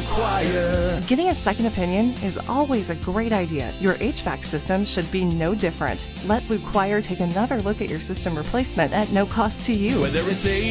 Blue Choir. Getting a second opinion is always a great idea. Your HVAC system should be no different. Let Blue Choir take another look at your system replacement at no cost to you. Whether it's